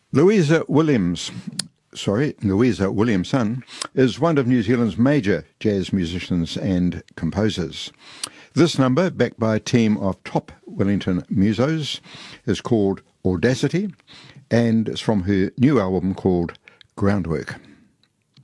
Louisa Williamson is one of New Zealand's major jazz musicians and composers. This number, backed by a team of top Wellington musos, is called Audacity, and it's from her new album called Groundwork.